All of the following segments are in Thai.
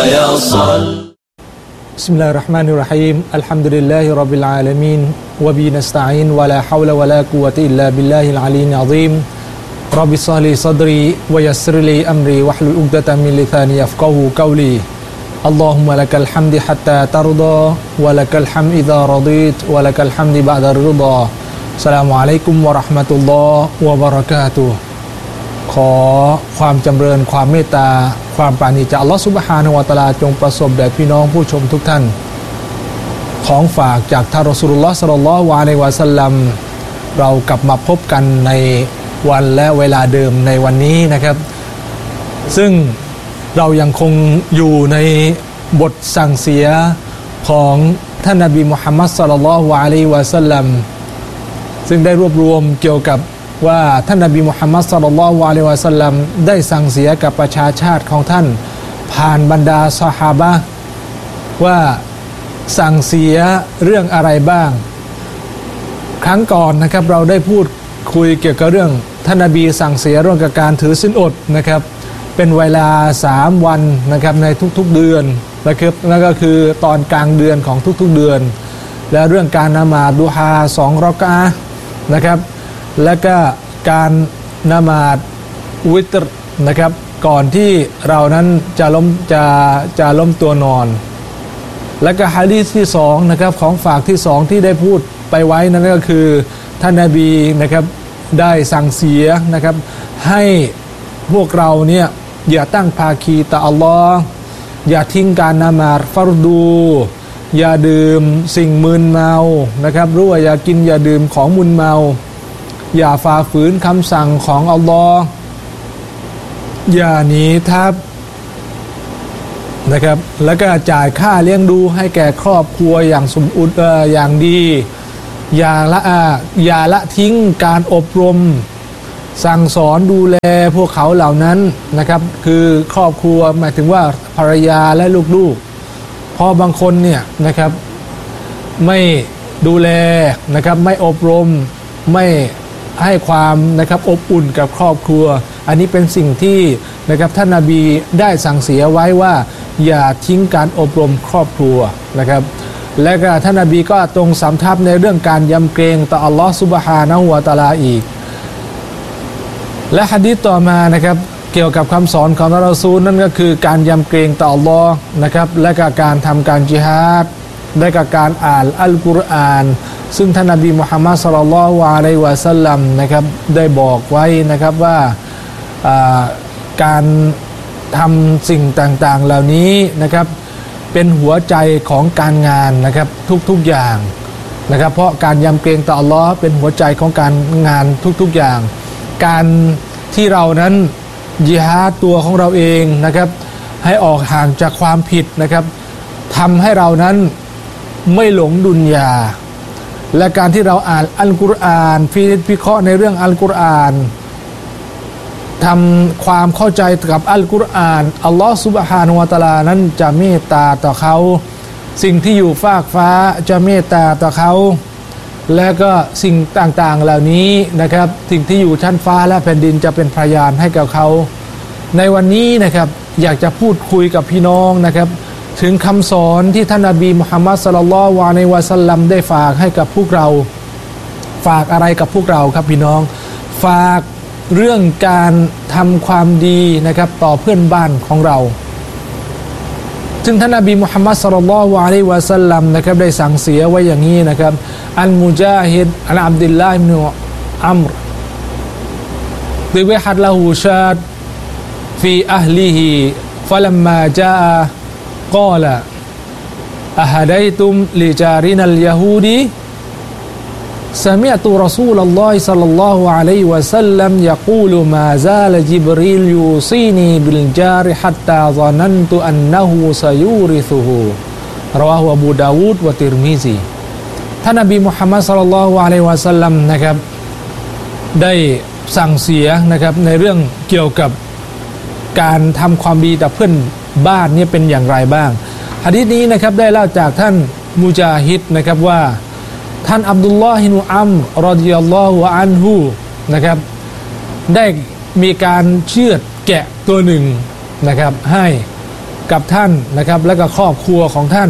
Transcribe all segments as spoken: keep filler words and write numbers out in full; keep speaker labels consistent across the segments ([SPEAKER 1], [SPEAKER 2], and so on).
[SPEAKER 1] ويصل
[SPEAKER 2] بسم الله الرحمن الرحيم الحمد لله رب العالمين وبه نستعين ولا حول ولا قوة إلا بالله العلي العظيم رب اشرح لي صدري ويسر لي أمري واحلل عقدة من لساني يفقهوا قولي اللهم لك الحمد حتى ترضى ولك الحمد إذا رضيت ولك الحمد بعد الرضا السلام عليكم ورحمة الله وبركاتهขอความจำเริญความเมตตาความปราณีจากอัลเลาะห์ซุบฮานะฮูวะตะอาลาจงประสบแด่พี่น้องผู้ชมทุกท่านของฝากจากท่านรอซูลุลลอฮ์ ศ็อลลัลลอฮุอะลัยฮิวะซัลลัมเรากลับมาพบกันในวันและเวลาเดิมในวันนี้นะครับซึ่งเรายังคงอยู่ในบทสั่งเสียของท่านนบีมุฮัมมัด ศ็อลลัลลอฮุอะลัยฮิวะซัลลัมซึ่งได้รวบรวมเกี่ยวกับว่าท่านนบีมุฮัมมัด ศ็อลลัลลอฮุอะลัยฮิวะซัลลัมได้สั่งเสียกับประชาชาติของท่านผ่านบรรดาซอฮาบะห์ว่าสั่งเสียเรื่องอะไรบ้างครั้งก่อนนะครับเราได้พูดคุยเกี่ยวกับเรื่องท่านนบีสั่งเสียเรื่องการถือศีลอดนะครับเป็นเวลาสามวันนะครับในทุกๆเดือนนะครับนั่นก็คือตอนกลางเดือนของทุกๆเดือนและเรื่องการละหมาดดุฮาสองรอกอะห์นะครับและก็การละหมาดวิตรนะครับก่อนที่เรานั้นจะล้มจะจะล้มตัวนอนและก็หะดีษที่สองนะครับของฝากที่สองที่ได้พูดไปไว้นั่นก็คือท่านนบีนะครับได้สั่งเสียนะครับให้พวกเราเนี่ยอย่าตั้งภาคีต่ออัลลอฮ์อย่าทิ้งการละหมาดฟัรดูอย่าดื่มสิ่งมึนเมานะครับหรือว่าอย่ากินอย่าดื่มของมึนเมาอย่าฝ่าฝืนคำสั่งของอัลลอฮ์อย่าหนีทัพนะครับแล้วก็จ่ายค่าเลี้ยงดูให้แก่ครอบครัวอย่างสมบูรณ์อย่างดีอย่าละอย่าละทิ้งการอบรมสั่งสอนดูแลพวกเขาเหล่านั้นนะครับคือครอบครัวหมายถึงว่าภรรยาและลูกๆเพราะบางคนเนี่ยนะครับไม่ดูแลนะครับไม่อบรมไม่ให้ความนะครับอบอุ่นกับครอบครัวอันนี้เป็นสิ่งที่นะครับท่านนบีได้สั่งเสียไว้ว่าอย่าทิ้งการอบรมครอบครัวนะครับและก็ท่านนบีก็ตรงสำทับในเรื่องการยำเกรงต่ออัลลอฮฺซุบฮานะฮูวะตะอาลาอีกและหะดีษต่อมานะครับเกี่ยวกับคำสอนของท่านรอซูลนั่นก็คือการยำเกรงต่ออัลลอฮ์นะครับและก็การทำการญิฮาดและก็การอ่านอัลกุรอานซึ่งท่านนบีมุฮัมมัด ศ็อลลัลลอฮุอะลัยฮิวะซัลลัมนะครับได้บอกไว้นะครับว่าการทำสิ่งต่างๆเหล่านี้นะครับเป็นหัวใจของการงานนะครับทุกๆอย่างนะครับเพราะการยำเกรงต่ออัลลอฮ์เป็นหัวใจของการงานทุกๆอย่างการที่เรานั้นญิฮาดตัวของเราเองนะครับให้ออกห่างจากความผิดนะครับทำให้เรานั้นไม่หลงดุนยาและการที่เราอ่านอัลกุรอานพิเคราะห์ในเรื่องอัลกุรอานทำความเข้าใจกับอัลกุรอานอัลลอฮฺซุบฮานะฮูวะตะอาลานั้นจะเมตตาต่อเขาสิ่งที่อยู่ฟากฟ้าจะเมตตาต่อเขาและก็สิ่งต่างๆเหล่านี้นะครับสิ่งที่อยู่ชั้นฟ้าและแผ่นดินจะเป็นพยานให้กับเขาในวันนี้นะครับอยากจะพูดคุยกับพี่น้องนะครับถึงคำสอนที่ท่านนบีมุฮัมมัด ศ็อลลัลลอฮุอะลัยฮิวะซัลลัมได้ฝากให้กับพวกเราฝากอะไรกับพวกเราครับพี่น้องฝากเรื่องการทำความดีนะครับต่อเพื่อนบ้านของเราซึ่งท่านนบีมุฮัมมัด ศ็อลลัลลอฮุอะลัยฮิวะซัลลัมนะครับได้สั่งเสียไว้อย่างนี้นะครับอัลมุญาฮิดอันอับดุลลาห์อิบนุอัมรดิวะฮัดละฮูชาดฟีอะห์ลิฮิฟะลัมมาจาอะกอลอะฮะดัยตุมลิจารินัลยะฮูดีسمعت رسول الله صلى الله عليه وسلم يقول ما زال جبريل يوصيني بالجار حتى ظننت أنه سيورثه رواه أبو داود والترمذي ท่านนบีมุฮัมมัด ศ็อลลัลลอฮุอะลัยฮิวะซัลลัมนะครับได้สั่งเสียนะครับในเรื่องเกี่ยวกับการทำความดีต่อเพื่อนบ้านนี่เป็นอย่างไรบ้างหะดีษนี้นะครับได้เล่าจากท่านมุจาฮิดนะครับว่าท่านอับดุลลอฮ์อิบนุอัมรรอฎิยัลลอฮุอันฮุนะครับได้มีการเชือดแกะตัวหนึ่งนะครับให้กับท่านนะครับและก็ครอบครัวของท่าน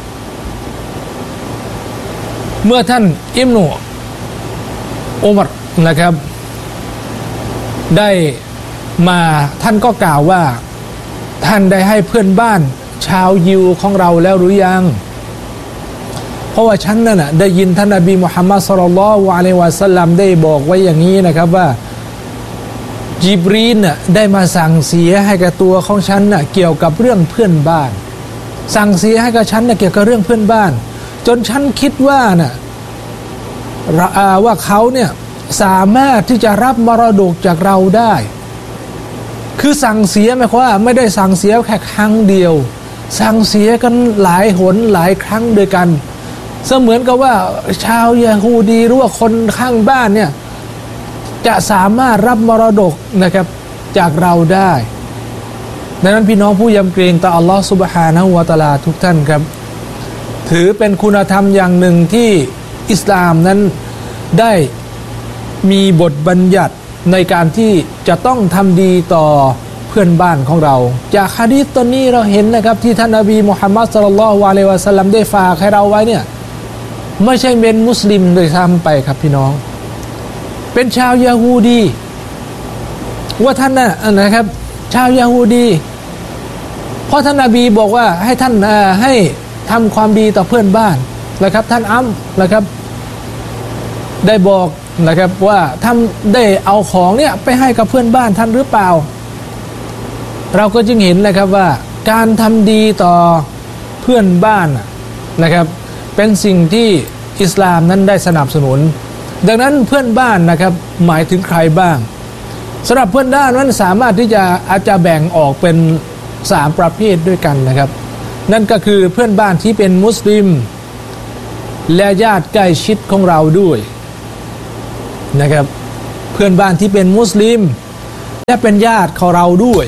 [SPEAKER 2] เมื่อท่านอิบนุอุมัรนะครับได้มาท่านก็กล่าวว่าท่านได้ให้เพื่อนบ้านชาวยิวของเราแล้วหรือยังเพราะว่าฉันนั่นน่ะได้ยินท่านนบีมุฮัมมัดศ็อลลัลลอฮุอะลัยฮิวะซัลลัมได้บอกไว้อย่างนี้นะครับว่าญิบรีลน่ะได้มาสั่งเสียให้กับตัวของฉันน่ะเกี่ยวกับเรื่องเพื่อนบ้านสั่งเสียให้กับฉันน่ะเกี่ยวกับเรื่องเพื่อนบ้านจนฉันคิดว่าน่ะว่าเขาเนี่ยสามารถที่จะรับมรดกจากเราได้คือสั่งเสียหมายความว่าไม่ได้สั่งเสียแค่ครั้งเดียวสั่งเสียกันหลายหนหลายครั้งด้วยกันเสมือนกับว่าชาวยะฮูดีหรือว่าคนข้างบ้านเนี่ยจะสามารถรับมรดกนะครับจากเราได้ดังนั้นพี่น้องผู้ยำเกรงต่ออัลลอฮฺซุบฮานะฮูวะตะอาลาทุกท่านครับถือเป็นคุณธรรมอย่างหนึ่งที่อิสลามนั้นได้มีบทบัญญัติในการที่จะต้องทำดีต่อเพื่อนบ้านของเราจากหะดีษตัวนี้เราเห็นนะครับที่ท่านนบีมุฮัมมัดศ็อลลัลลอฮุอะลัยฮิวะซัลลัมได้ฝากให้เราไว้เนี่ยไม่ใช่เป็นมุสลิมโดยซ้ำไปครับพี่น้องเป็นชาวยะฮูดีว่าท่านน่ะนะครับชาวยะฮูดีเพราะท่านนบีบอกว่าให้ท่านให้ทำความดีต่อเพื่อนบ้านนะครับท่านอัมนะครับได้บอกนะครับว่าท่านได้เอาของเนี่ยไปให้กับเพื่อนบ้านท่านหรือเปล่าเราก็จึงเห็นนะครับว่าการทำดีต่อเพื่อนบ้านนะครับเป็นสิ่งที่อิสลามนั้นได้สนับสนุนดังนั้นเพื่อนบ้านนะครับหมายถึงใครบ้างสำหรับเพื่อนบ้านนั้นสามารถที่จะอาจจะแบ่งออกเป็นสามประเภทด้วยกันนะครับนั่นก็คือเพื่อนบ้านที่เป็นมุสลิมและญาติใกล้ชิดของเราด้วยนะครับเพื่อนบ้านที่เป็นมุสลิมและเป็นญาติของเราด้วย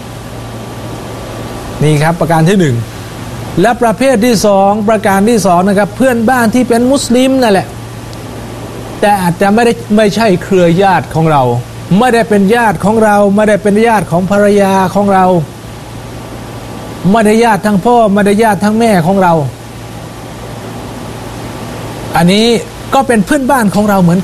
[SPEAKER 2] นี่ครับประการที่หนึ่งและประเภทที่สองประการที่สองนะครับเพื่อนบ้านที่เป็นมุสลิมนั่นแหละแต่อาจจะไม่ได้ไม่ใช่เครือญาติของเราไม่ได้เป็นญาติของเราไม่ได้เป็นญาติของภรรยาของเราไม่ได้ญาติทั้งพ่อไม่ได้ญาติทั้งแม่ของเราอันนี้ก็เป็นเพื่อนบ้านของเราเหมือน